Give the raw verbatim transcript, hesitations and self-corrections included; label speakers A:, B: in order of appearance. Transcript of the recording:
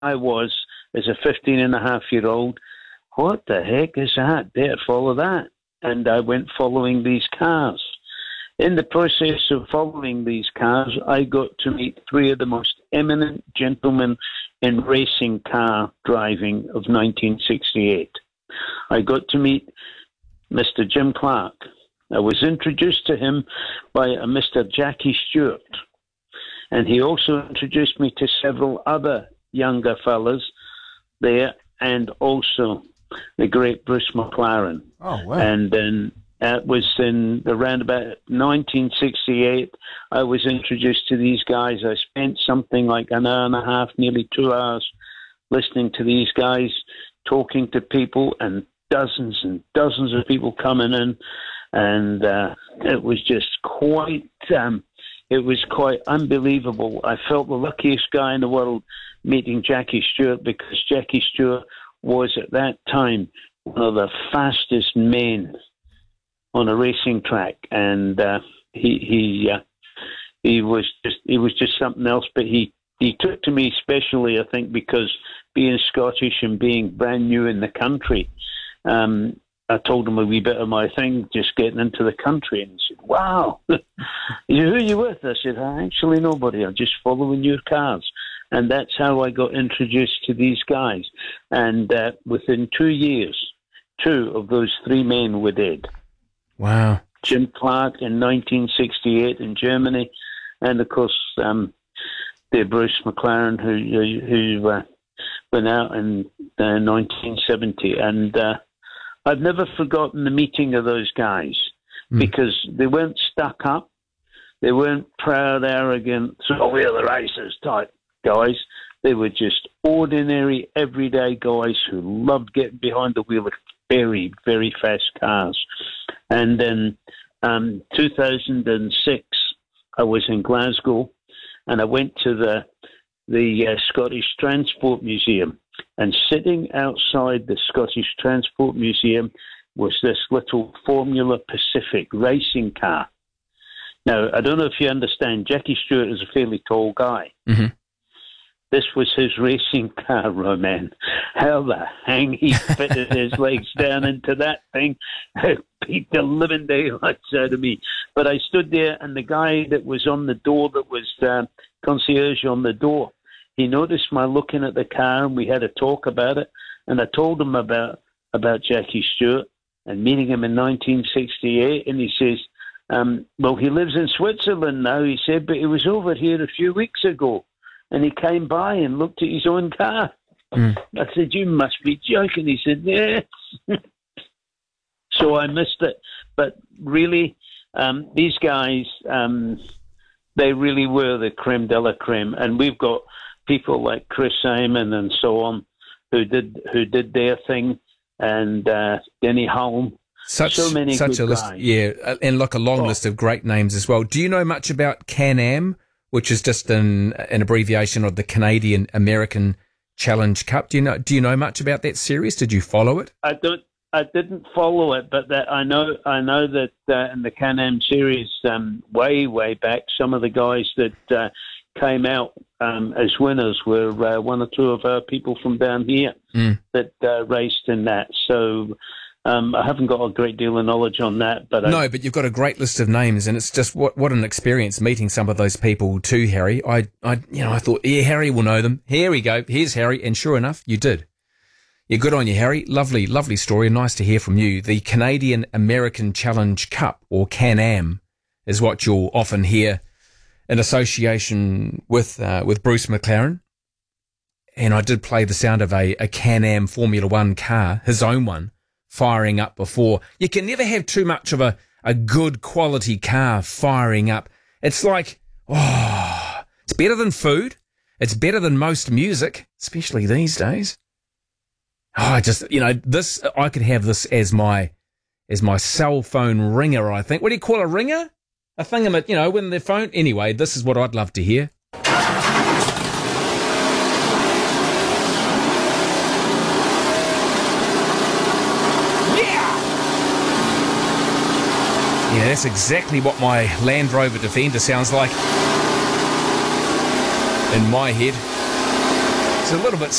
A: I was as a fifteen and a half year old, what the heck is that? Better follow that. And I went following these cars. In the process of following these cars, I got to meet three of the most eminent gentlemen in racing car driving of nineteen sixty-eight. I got to meet Mister Jim Clark. I was introduced to him by a Mister Jackie Stewart, and he also introduced me to several other younger fellas there, and also the great Bruce McLaren.
B: Oh, wow.
A: And then it was in around about nineteen sixty-eight, I was introduced to these guys. I spent something like an hour and a half, nearly two hours, listening to these guys, talking to people, and dozens and dozens of people coming in. And uh, it was just quite, um, it was quite unbelievable. I felt the luckiest guy in the world meeting Jackie Stewart, because Jackie Stewart was at that time one of the fastest men on a racing track, and uh, he he uh, he was just he was just something else. But he he took to me especially, I think, because being Scottish and being brand new in the country. Um, I told him a wee bit of my thing, just getting into the country, and he said, "Wow, who are you with?" I said, "Actually, nobody. I'm just following your cars." And that's how I got introduced to these guys. And uh, within two years, two of those three men were dead.
B: Wow.
A: Jim Clark in nineteen sixty-eight in Germany, and of course, um, the Bruce McLaren, who who uh, went out in uh, nineteen seventy. And uh, I've never forgotten the meeting of those guys, mm. because they weren't stuck up, they weren't proud, arrogant, so we're the racers type guys. They were just ordinary, everyday guys who loved getting behind the wheel of very, very fast cars. And in um, two thousand six, I was in Glasgow, and I went to the the uh, Scottish Transport Museum. And sitting outside the Scottish Transport Museum was this little Formula Pacific racing car. Now, I don't know if you understand, Jackie Stewart is a fairly tall guy.
B: Mm-hmm.
A: This was his racing car, Roman. How the hang he fitted his legs down into that thing. It beat the living daylights out of me. But I stood there, and the guy that was on the door, that was uh, concierge on the door, he noticed my looking at the car, and we had a talk about it. And I told him about, about Jackie Stewart and meeting him in nineteen sixty-eight. And he says, um, well, he lives in Switzerland now, he said, but he was over here a few weeks ago. And he came by and looked at his own car. Mm. I said, you must be joking. He said, yes. So I missed it. But really, um, these guys, um, they really were the creme de la creme. And we've got people like Chris Simon and so on who did who did their thing, and uh, Denny Hulme.
B: Such,
A: so many
B: such
A: good
B: a list,
A: guys.
B: yeah, and like a long oh. list of great names as well. Do you know much about Can-Am, which is just an an abbreviation of the Canadian American Challenge Cup? Do you know Do you know much about that series? Did you follow it?
A: I don't. I didn't follow it, but that I know. I know that uh, in the Can-Am series, um, way way back, some of the guys that uh, came out um, as winners were uh, one or two of our people from down here mm. that uh, raced in that. So. Um, I haven't got a great deal of knowledge on that, but
B: no,
A: I,
B: but you've got a great list of names, and it's just what what an experience meeting some of those people too, Harry. I, I, you know, I thought, yeah, Harry will know them. Here we go. Here's Harry, and sure enough, you did. Yeah, good on you, Harry. Lovely, lovely story. Nice to hear from you. The Canadian American Challenge Cup, or Can-Am, is what you'll often hear in association with uh, with Bruce McLaren. And I did play the sound of a, a Can-Am Formula One car, his own one, firing up before. You can never have too much of a, a good quality car firing up. It's like, oh, it's better than food. It's better than most music, especially these days. Oh, I just, you know, this, I could have this as my, as my cell phone ringer, I think. What do you call a ringer? A thing, you know, when the phone, anyway, this is what I'd love to hear. Yeah, that's exactly what my Land Rover Defender sounds like in my head. It's a little bit